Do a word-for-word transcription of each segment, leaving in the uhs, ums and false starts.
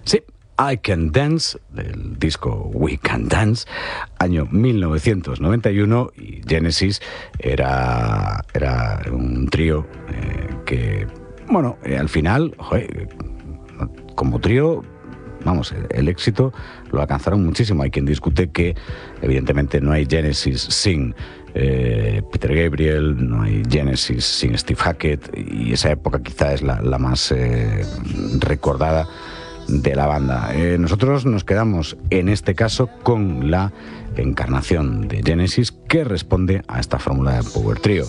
Sí, I Can Dance, del disco We Can Dance, año mil novecientos noventa y uno, y Genesis era, era un trío eh, que, bueno, eh, al final, joder, como trío, vamos, el éxito lo alcanzaron muchísimo. Hay quien discute que, evidentemente, no hay Genesis sin eh, Peter Gabriel, no hay Genesis sin Steve Hackett, y esa época quizá es la, la más eh, recordada de la banda. Eh, nosotros nos quedamos, en este caso, con la encarnación de Genesis que responde a esta fórmula de Power Trio.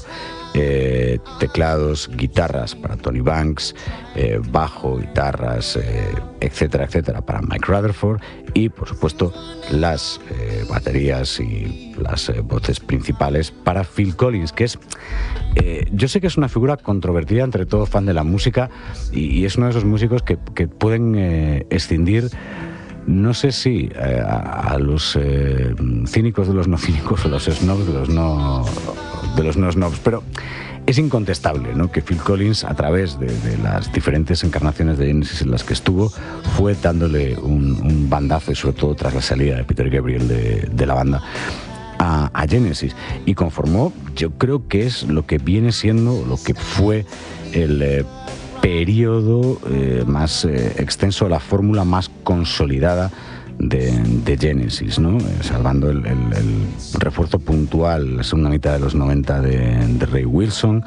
Eh, teclados, guitarras para Tony Banks, eh, bajo, guitarras, eh, etcétera, etcétera, para Mike Rutherford, y por supuesto las eh, baterías y las eh, voces principales para Phil Collins, que es, eh, yo sé que es una figura controvertida entre todo fan de la música, y, y es uno de esos músicos que, que pueden eh, escindir, no sé si eh, a, a los eh, cínicos de los no cínicos, o los snobs de los no de los no snobs, pero es incontestable, ¿no?, que Phil Collins, a través de, de las diferentes encarnaciones de Genesis en las que estuvo, fue dándole un, un bandazo, y sobre todo tras la salida de Peter Gabriel de, de la banda, a, a Genesis, y conformó, yo creo que es lo que viene siendo, lo que fue el eh, periodo eh, más eh, extenso, la fórmula más consolidada de, de Genesis, ¿no? Eh, salvando el, el, el refuerzo puntual, la segunda mitad de los noventa de, de Ray Wilson.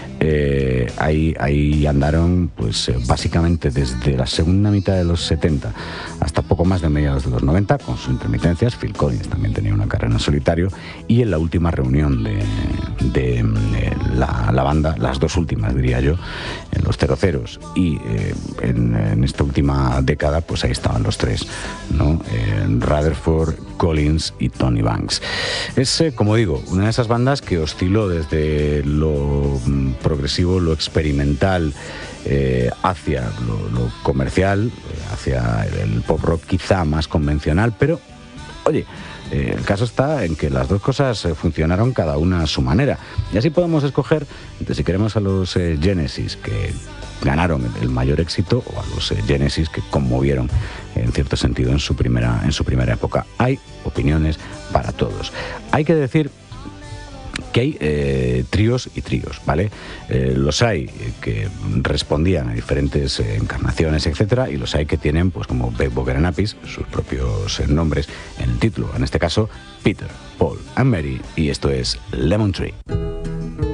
Eh, ahí, ahí andaron, pues eh, básicamente desde la segunda mitad de los setenta hasta poco más de mediados de los noventa, con sus intermitencias. Phil Collins también tenía una carrera en solitario, y en la última reunión de, de, de la, la banda, las dos últimas diría yo, en los cero ceros, y eh, en, en esta última década, pues ahí estaban los tres, ¿no? Eh, Rutherford, Collins y Tony Banks. Es, eh, como digo, una de esas bandas que osciló desde lo progresivo, lo experimental, eh, hacia lo, lo comercial, hacia el pop rock quizá más convencional, pero, oye, eh, el caso está en que las dos cosas eh, funcionaron cada una a su manera, y así podemos escoger entre, si queremos, a los eh, Genesis, que ganaron el mayor éxito, o a los eh, Genesis que conmovieron en cierto sentido en su primera, en su primera época. Hay opiniones para todos. Hay que decir que hay eh, tríos y tríos, ¿vale? Eh, los hay que respondían a diferentes eh, encarnaciones, etcétera, y los hay que tienen, pues como Beck, Booker and Appice, sus propios eh, nombres en el título. En este caso, Peter, Paul and Mary, y esto es Lemon Tree.